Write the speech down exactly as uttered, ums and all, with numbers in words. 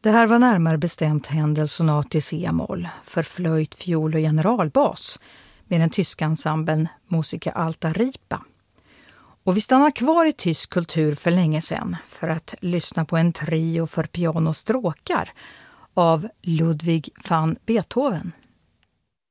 Det här var närmare bestämt Händel-sonat i C-moll för flöjt, fiol och generalbas med den tyska ensemblen Musica Alta Ripa. Och vi stannar kvar i tysk kultur för länge sedan för att lyssna på en trio för piano och stråkar av Ludwig van Beethoven.